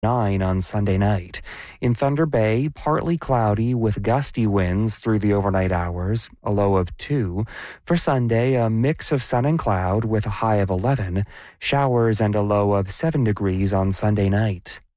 9 on Sunday night. In Thunder Bay, partly cloudy with gusty winds through the overnight hours, a low of 2. For Sunday, a mix of sun and cloud with a high of 11. Showers and a low of 7 degrees on Sunday night.